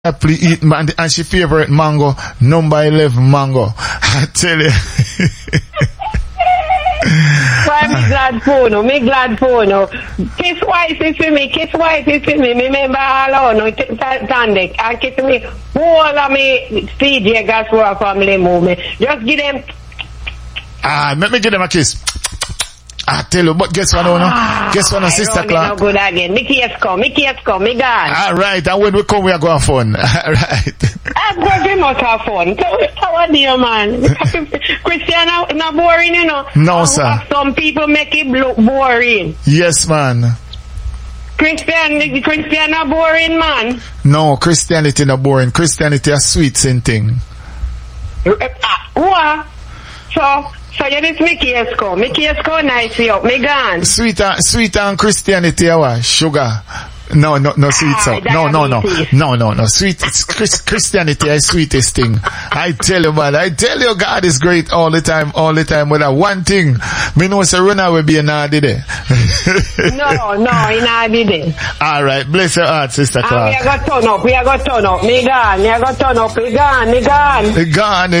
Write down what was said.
happily eat and she favorite mango, number 11 mango. I tell you. Why me glad for no? Me glad for no. Kiss wife is for me. Kiss wife is for me. Me remember all no. Tandek and kiss me. All of me CJ Gaswa family movement. Just give them. Let me give them a kiss. I tell you, but guess what, no? Guess what, no, Sister Clark? No good again. Me case come, me gone. Alright, and when we come, we are going to have fun. Alright. We must have fun. How dear man? Christiana, not boring, you know? No, sir. Some people make it look boring. Yes, man. Christian not boring, man. No, Christianity not boring. Christianity a sweet same thing. What? So you just make case come nice up, me gone. Sweet and Christianity what? Sugar. No, sweet so. No. Sweet Christianity is sweetest thing. I tell you, man, God is great all the time. But that one thing, me know say Rona will be a naughty there. No, he not be there. Alright, bless your heart, Sister Clark. We are going to turn up. Me gone. We gone.